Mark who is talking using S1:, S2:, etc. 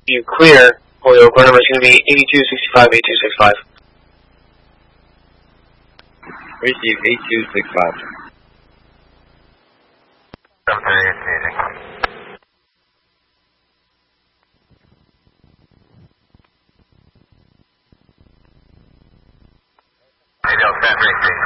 S1: You clear, for your record number is going to be 8265-8265.
S2: Receive 8265.
S3: Radio San Racing.